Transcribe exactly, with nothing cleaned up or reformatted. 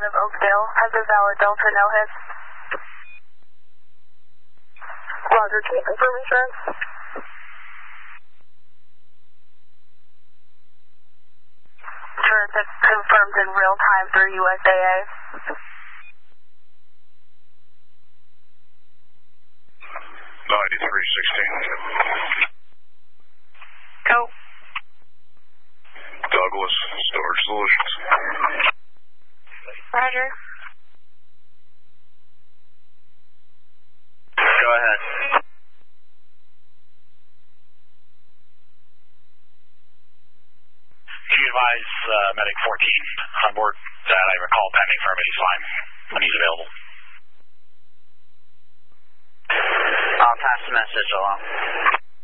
out of Oakdale has a valid Delta no-hit. Roger, can you confirm insurance? Insurance is confirmed in real time through U S A A. ninety-three sixteen. Go. Douglas, Storage Solutions. Roger. Go ahead. Can you advise uh, Medic fourteen on board that I recall pending for him, he's fine when he's available? I'll pass the message along.